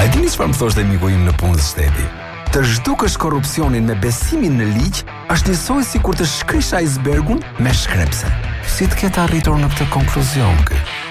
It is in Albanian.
e dini çfarë më thoshte miku im në punë shteti? Të zhdukësh korrupsionin me besimin në ligj është njësoj si kur të shkrish icebergun me shkrepse. Si të ketë arritur në këtë konkluzion kë?